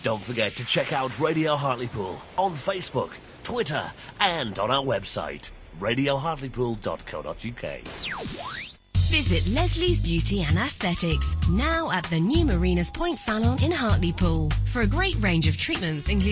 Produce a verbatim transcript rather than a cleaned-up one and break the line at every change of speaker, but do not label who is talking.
Don't forget to check out Radio Hartlepool on Facebook, Twitter, and on our website, radio hartlepool dot co dot uk.
Visit Leslie's Beauty and Aesthetics, now at the new Marinas Point Salon in Hartlepool, for a great range of treatments including